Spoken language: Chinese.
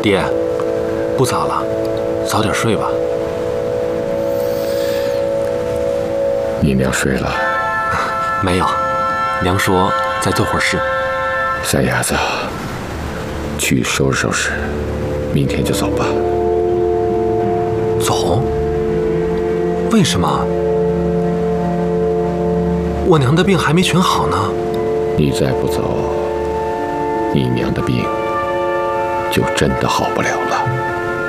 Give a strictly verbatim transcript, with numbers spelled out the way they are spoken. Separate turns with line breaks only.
爹，不早了，早点睡吧。
你娘睡了？
没有，娘说再做会儿事。
三伢子，去收拾收拾，明天就走吧。
走？为什么？我娘的病还没全好呢。
你再不走，你娘的病就真的好不了了。